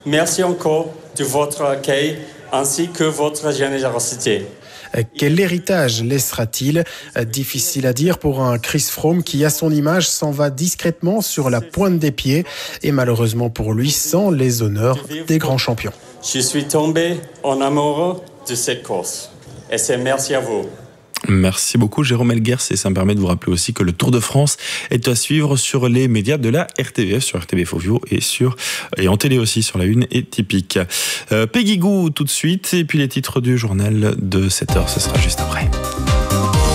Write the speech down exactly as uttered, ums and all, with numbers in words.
Merci encore de votre accueil ainsi que votre générosité. Quel héritage laissera-t-il ? Difficile à dire pour un Chris Froome qui, à son image, s'en va discrètement sur la pointe des pieds et malheureusement pour lui, sans les honneurs des grands champions. Je suis tombé en amoureux de cette course et c'est merci à vous. Merci beaucoup Jérôme Elguers, et ça me permet de vous rappeler aussi que le Tour de France est à suivre sur les médias de la R T B F, sur R T B Fovio et sur et en télé aussi sur la une et Typique. Euh, Peggy Gou tout de suite, et puis les titres du journal de sept heures, ce sera juste après.